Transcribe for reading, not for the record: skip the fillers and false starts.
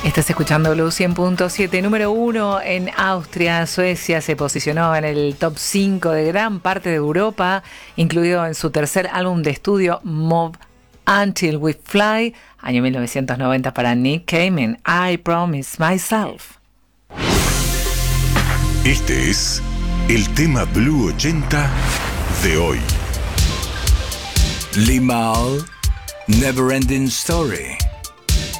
Estás escuchando Blue 100.7, número 1 en Austria. Suecia se posicionó en el top 5 de gran parte de Europa, incluido en su tercer álbum de estudio Move Until We Fly, año 1990 para Nick Cayman, I Promise Myself. Este es el tema Blue 80 de hoy. Limahl, Never Ending Story.